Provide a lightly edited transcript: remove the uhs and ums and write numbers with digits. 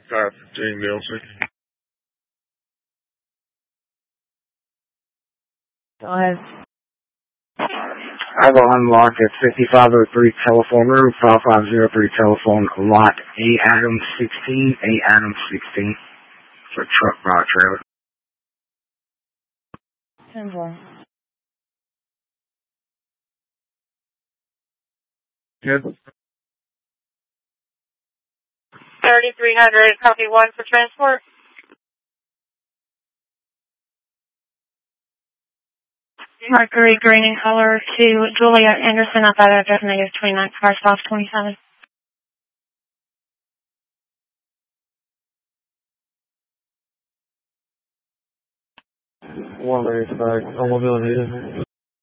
515 Nielsen. Go ahead. I will unlock at 5503 telephone room, 5503 telephone lot A Adam 16, A Adam 16 for truck bar trailer. 10-4. Good. 3300, copy 1 for transport. Mercury green in color to Juliet Anderson at that address, -29, car south 27. One very back. Automobile needed.